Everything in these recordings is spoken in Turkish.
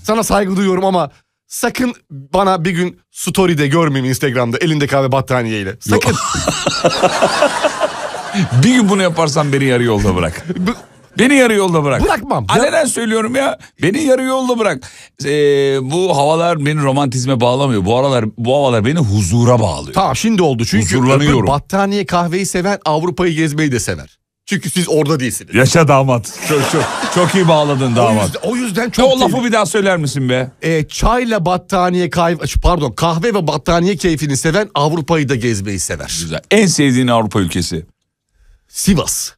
sana saygı duyuyorum ama sakın bana bir gün story'de görmeyeyim Instagram'da elinde kahve battaniyeyle. Sakın. Bir gün bunu yaparsan beni yarı yolda bırak. Beni yarı yolda bırak. Bırakmam. Alenen söylüyorum ya. Beni yarı yolda bırak. Bu havalar beni romantizme bağlamıyor. Bu havalar beni huzura bağlıyor. Tamam şimdi oldu. Çünkü huzurlanıyorum. Battaniye kahveyi seven Avrupa'yı gezmeyi de sever. Çünkü siz orada değilsiniz. Yaşa damat. Çok iyi bağladın damat. O yüzden çok o lafı bir daha söyler misin be? Çayla battaniye kahve ve battaniye keyfini seven Avrupa'yı da gezmeyi sever. Güzel. En sevdiğin Avrupa ülkesi? Sivas.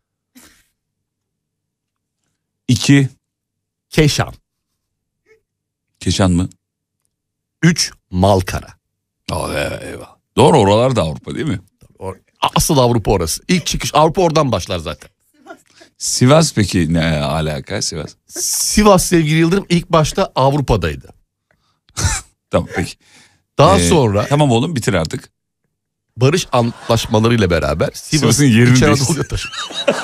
2. Keşan. Keşan mı? 3. Malkara. Eyvah. Doğru, oralar da Avrupa değil mi? Asıl Avrupa orası. İlk çıkış Avrupa oradan başlar zaten. Sivas peki ne alaka Sivas? Sivas sevgili Yıldırım ilk başta Avrupa'daydı. Tamam peki. Daha sonra tamam oğlum bitir artık. Barış antlaşmalarıyla beraber Sivas'ın yerini İç değişti. Anadolu'ya taşıdı.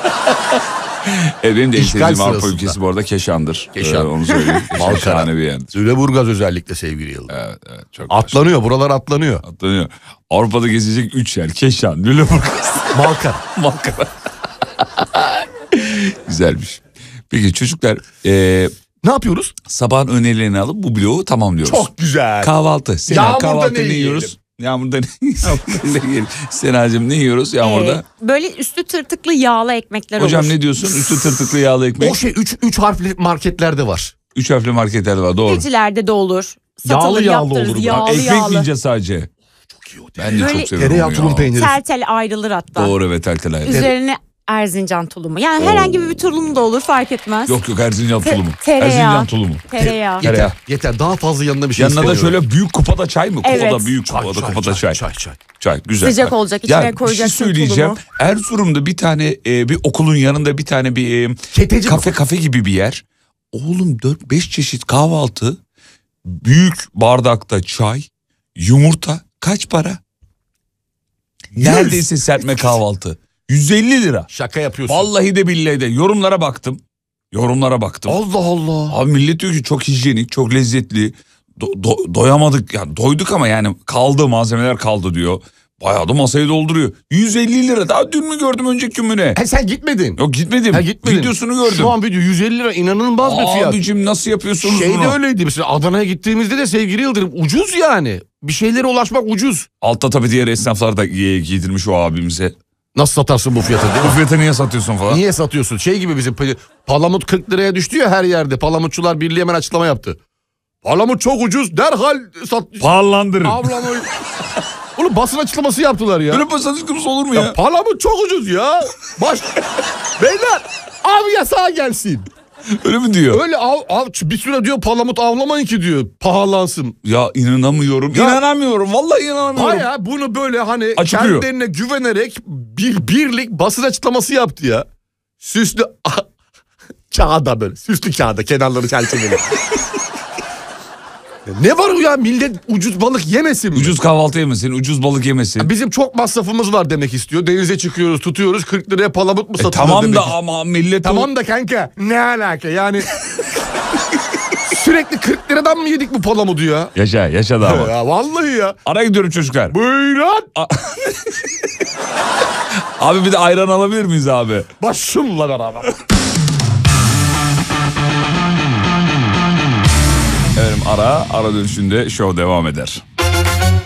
Benim de en İşgal sevdiğim Avrupa sırasında. ülkesi bu arada Keşan'dır. Keşan. Onu söyleyeyim. Malkara. Şahane bir yerdir. Lüleburgaz özellikle sevgili Yıldırım. Evet çok Atlanıyor buralar atlanıyor. atlanıyor. Avrupa'da gezecek 3 yer. Keşan, Lüleburgaz, Malkara. Malkara. Güzelmiş. Peki çocuklar Ne yapıyoruz? sabahın önerilerini alıp bu bloğu tamamlıyoruz. Çok güzel. Kahvaltı. Sena Yağmurda kahvaltı ne ne yiyelim? yiyoruz? Yağmurda ne yiyelim? Senacığım ne yiyoruz yağmurda? Böyle üstü tırtıklı yağlı ekmekler Hocam olur. ne diyorsun? Üstü tırtıklı yağlı ekmek. O şey 3 harfli marketlerde var. 3 harfli marketlerde var doğru. Gecilerde de olur. Satılır, Yağlı yaptırırız. olur bu. Yağlı Ekmek yağlı. yiyince sadece. Çok iyi o. Ben de Böyle çok seviyorum. Tereyağı onu tulum ya. peyniri. Tel ayrılır hatta. Doğru evet tel ayrı. Üzerine Erzincan tulumu. Yani herhangi bir tulum da olur fark etmez. Yok Erzincan tulumu. Tereyağı. Erzincan tulumu. Tereyağı. Tereyağı. Yeter. Daha fazla yanına bir şey Yanına da istemiyorum. şöyle büyük kupada çay mı? Evet. Kupada büyük kupada çay. Çay güzel. Sıcak olacak, içine Ya, bir şey koyacaksın söyleyeceğim. tulumu. Erzurum'da bir tane bir okulun yanında bir tane bir Keteci kafe gibi bir yer. Oğlum 4-5 çeşit kahvaltı, büyük bardakta çay, yumurta kaç para? Neredeyse serpme kahvaltı. 150 lira. Şaka yapıyorsun. Vallahi de billahi de yorumlara baktım. Allah Allah. Abi millet diyor ki çok hijyenik, çok lezzetli. Doyamadık yani doyduk ama yani kaldı malzemeler kaldı diyor. Bayağı da masayı dolduruyor. 150 lira daha dün mü gördüm önceki gün mü ne? Sen gitmedin. Yok gitmedim. Ha, gitmedin. Videosunu gördüm. Şu an video 150 lira inanılmaz bir fiyat. Abicim nasıl yapıyorsunuz bunu? Şeyde öyleydi mesela Adana'ya gittiğimizde de sevgili Yıldırım ucuz yani. Bir şeylere ulaşmak ucuz. Altta tabii diğer esnaflar da giydirmiş o abimize. Nasıl satarsın bu fiyata değil Bu mi? fiyata niye satıyorsun falan? Niye satıyorsun? Şey gibi bizim palamut 40 liraya düştü ya her yerde. Palamutçular Birliği hemen açıklama yaptı. Palamut çok ucuz derhal sat. Pahalandırın. Avlamayı. Oğlum basın açıklaması yaptılar ya. Böyle basın açıklaması olur mu ya? Palamut çok ucuz ya. Beyler av yasağı gelsin. Öyle mi diyor? Öyle bir süre diyor palamut avlamayın ki diyor. Pahalansın. Ya inanamıyorum. Ya- İnanamıyorum. Vallahi inanamıyorum. Baya bunu böyle hani Açıklıyor. kendilerine güvenerek birlik basın açıklaması yaptı ya. Süslü kağıda böyle. Süslü kağıda kenarları çerçeveli. Ne var o ya millet ucuz balık yemesin mi? Ucuz kahvaltı yemesin, ucuz balık yemesin. Bizim çok masrafımız var demek istiyor. Denize çıkıyoruz tutuyoruz 40 liraya palamut mu satılıyor Tamam demek da istiyor. ama millet... Tamam da kanka ne alaka yani sürekli 40 liradan mı yedik bu palamudu ya? Yaşa da ama. Ya vallahi ya. Ara gidiyorum çocuklar. Buyurun. Abi bir de ayran alabilir miyiz abi? Başımla beraber. Efendim ara dönüşünde show devam eder.